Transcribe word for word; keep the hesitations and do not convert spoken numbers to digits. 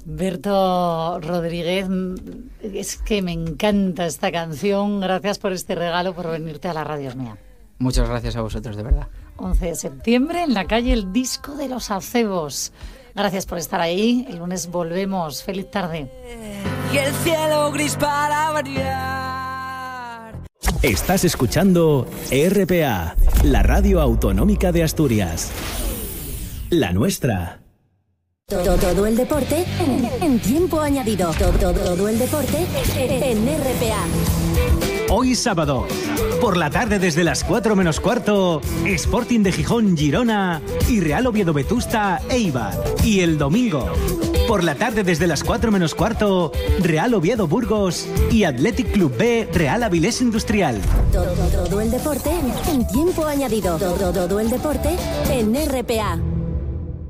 Berto Rodríguez, es que me encanta esta canción. Gracias por este regalo, por venirte a la radio mía. Muchas gracias a vosotros, de verdad. once de septiembre, en la calle El Disco de los Acebos. Gracias por estar ahí. El lunes volvemos. Feliz tarde. Y el cielo gris para variar. Estás escuchando R P A, la radio autonómica de Asturias. La nuestra. Todo, todo el deporte en, en tiempo añadido. Todo, todo, todo el deporte en R P A. Hoy sábado, por la tarde desde las cuatro menos cuarto, Sporting de Gijón Girona y Real Oviedo Vetusta Eibar. Y el domingo, por la tarde desde las cuatro menos cuarto, Real Oviedo Burgos y Athletic Club B Real Avilés Industrial. Todo, todo el deporte en tiempo añadido. Todo, todo el deporte en R P A.